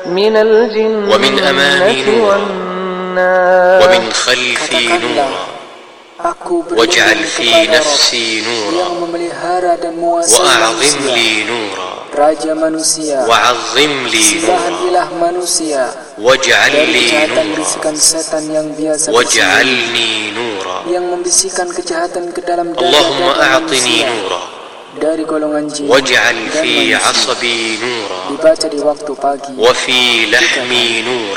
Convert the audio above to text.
من الجنة ومن أمامي نورا ومن خلفي نورا واجعل في نفسي نورا وأعظم لي نورا Raja manusia, وعظم لي sembahan نورا ilah manusia, واجعل dari لي kejahatan نورا bisikan setan yang biasa واجعلني نورا yang membisikkan kejahatan ke dalam اللهم dada أعطني manusia نورا dari golongan jin واجعل dan في manusia. عصبي نورا Dibaca di waktu pagi وفي لحمي نورا